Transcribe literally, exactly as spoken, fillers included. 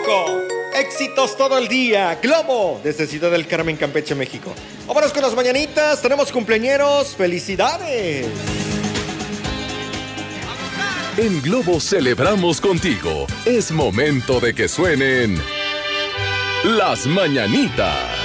México. Éxitos todo el día. Globo, desde Ciudad del Carmen, Campeche, México. Vámonos con las mañanitas. Tenemos cumpleañeros. ¡Felicidades! En Globo celebramos contigo. Es momento de que suenen las mañanitas.